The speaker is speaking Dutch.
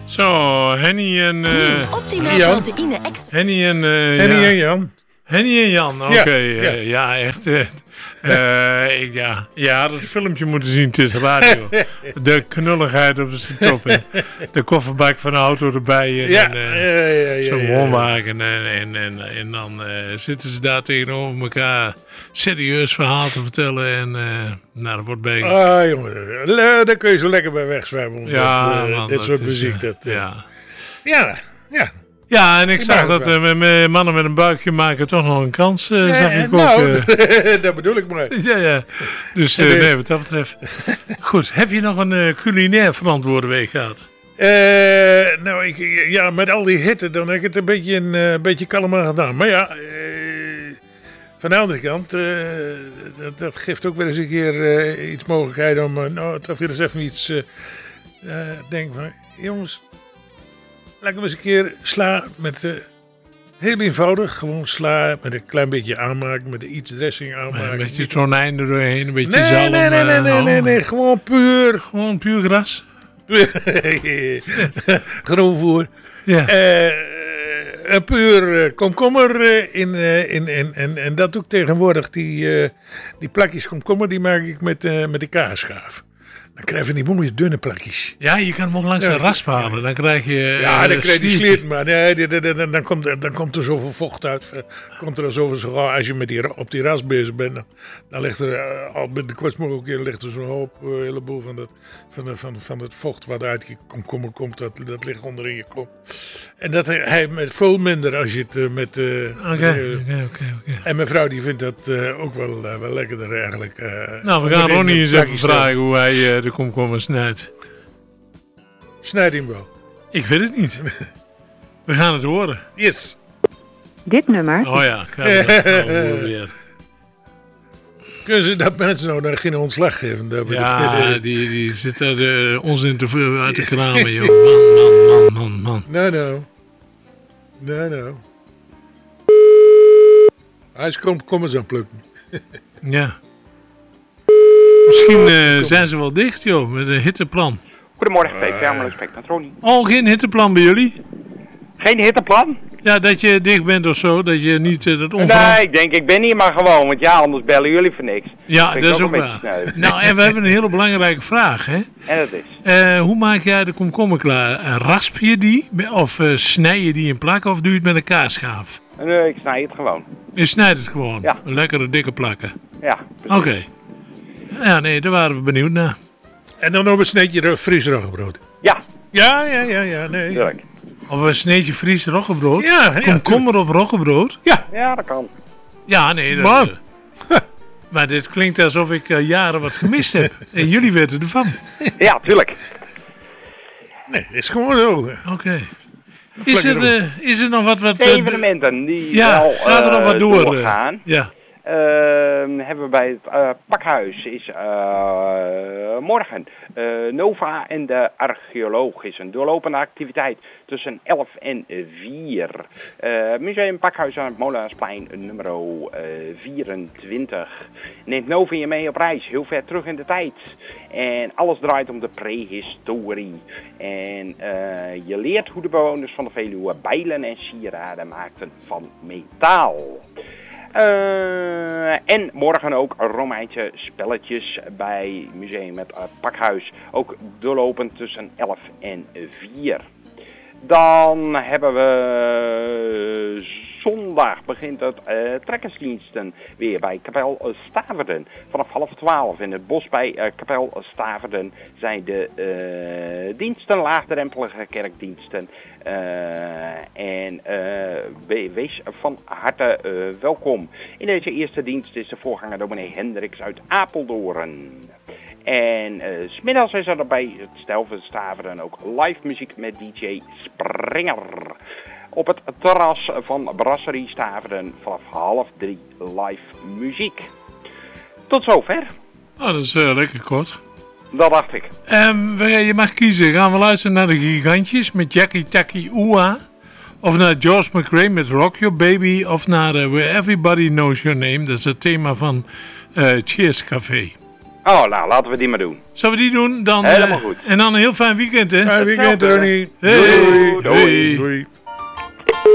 Zo, Henny en... Optimaal Jan. proteïne extra. Henny en... Henny en Jan. Henny en Jan, oké. Ja. Ja, echt. Je had het filmpje moeten zien, het is radio. De knulligheid op de top. Hè. De kofferbak van de auto erbij. En, zo'n woonwagen. En dan zitten ze daar tegenover elkaar serieus verhaal te vertellen. En dat wordt bij... Ah, jongen. Daar kun je zo lekker bij wegzwemmen. Man, dit soort is, muziek. Ja. Ja, en ik zag begrijp dat mannen met een buikje maken toch nog een kans, zag ik ook. Nou, dat bedoel ik maar. Ja. Dus nee, wat dat betreft. Goed, heb je nog een culinair verantwoorde week gehad? Met al die hitte, dan heb ik het een beetje kalmer gedaan. Maar ja, van de andere kant, dat geeft ook wel eens een keer iets mogelijkheid om toch weer eens even iets denken van, jongens, laten we eens een keer sla met heel eenvoudig, gewoon sla met een klein beetje aanmaak, met iets dressing aanmaken. Een beetje tonijn er doorheen, een beetje zalm. Nee, gewoon puur. Gewoon puur gras. Groenvoer. Ja. Een puur komkommer en dat doe ik tegenwoordig. Die plakjes komkommer die maak ik met de kaasschaaf. Dan krijg je die mooie dunne plakjes. Ja, je kan hem ook langs een rasp halen. Dan krijg je... dan krijg je die sliert, maar dan komt er zoveel vocht uit. Komt er zoveel, als je op die rasp bezig bent, dan ligt er al met de kortst mogelijke keer ligt er zo'n hoop, heleboel van het vocht wat uit je komkommer komt. Dat ligt onder in je kop. En dat hij met veel minder als je het met... Oké. En mijn vrouw die vindt dat ook wel lekkerder eigenlijk. Nou, we gaan Ronnie eens even vragen hoe hij de komkommer snijdt. Snijd hem wel. Ik weet het niet. We gaan het horen. Yes. Dit nummer. Oh ja, krijg we weer. Kunnen ze dat mensen nou dan geen ontslag geven? Ja, die zitten er onzin uit te kramen, joh. Man. Nou. Hij is komkommers aan plukken. Ja. Misschien zijn ze wel dicht, joh, met een hitteplan. Goedemorgen, PVA, spreekt met Ronnie. Oh, geen hitteplan bij jullie? Geen hitteplan? Ja, dat je dicht bent of zo, dat je niet dat Nee, ik ben hier maar gewoon, want ja, anders bellen jullie voor niks. Ja, dat is ook waar. Nou, en we hebben een hele belangrijke vraag, hè? En dat is? Hoe maak jij de komkommer klaar? Rasp je die? Of snij je die in plakken of doe je het met een kaasschaaf? Nee, ik snij het gewoon. Je snijdt het gewoon? Ja. Lekkere dikke plakken? Ja. Oké. Ja, nee, daar waren we benieuwd naar. En dan nog een sneetje Fries roggebrood. Ja. Ja, nee. Tuurlijk. Of een sneetje Fries roggebrood? Ja, komkommer op roggebrood? Ja, dat kan. Ja, nee. Maar dit klinkt alsof ik jaren wat gemist heb. En jullie weten ervan. Ja, tuurlijk. Nee, is gewoon zo. Oké. Is er nog wat... evenementen die wel gaan er nog wat doorgaan. Ja. Hebben we bij het pakhuis is morgen Nova en de archeoloog is een doorlopende activiteit tussen 11 en 4. Museum Pakhuis aan het Molenaarsplein nummer 24. Neemt Nova je mee op reis, heel ver terug in de tijd. En alles draait om de prehistorie. En je leert hoe de bewoners van de Veluwe bijlen en sieraden maakten van metaal. En morgen ook Romeinse spelletjes bij Museum het Pakhuis. Ook doorlopend tussen 11 en 4. Dan hebben we zondag begint het trekkersdiensten weer bij Kapel Staverden. Vanaf 11:30 in het bos bij Kapel Staverden zijn de diensten, laagdrempelige kerkdiensten. Wees van harte welkom. In deze eerste dienst is de voorganger dominee Hendricks uit Apeldoorn. En 's middags is er bij het Stel van Staveren ook live muziek met DJ Springer. Op het terras van Brasserie Staveren vanaf 2:30 live muziek. Tot zover. Oh, dat is lekker kort. Dat dacht ik. Je mag kiezen. Gaan we luisteren naar de Gigantjes met Jackie Taki Ua? Of naar George McRae met Rock Your Baby? Of naar Where Everybody Knows Your Name? Dat is het thema van Cheers Café. Oh, nou, laten we die maar doen. Zullen we die doen? Dan, helemaal goed. En dan een heel fijn weekend, hè? Fijn weekend, Ronnie. Hey. Doei. Doei.